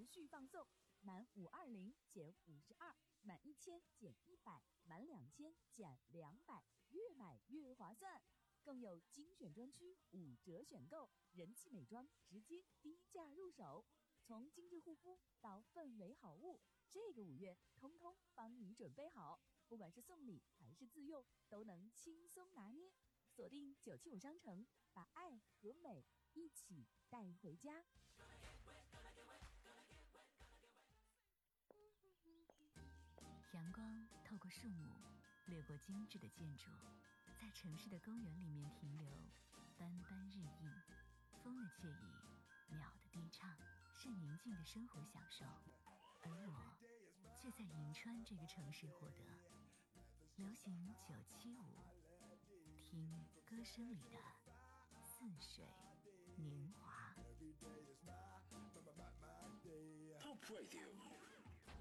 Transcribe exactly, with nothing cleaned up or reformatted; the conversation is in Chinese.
续放送，满五二零减五十二，满一千减一百，满两千减两百，越买越划算。更有精选专区五折选购，人气美妆直接低价入手，从精致护肤到氛围好物，这个五月通通帮你准备好，不管是送礼还是自用，都能轻松拿捏。锁定九七五商城，把爱和美一起带回家。 阳光透过树木，掠过精致的建筑，在城市的公园里面停留，斑斑日映，风的惬意，鸟的低唱，是宁静的生活享受。而我却在银川这个城市获得流行九七五，听歌声里的似水年华。 Top Radio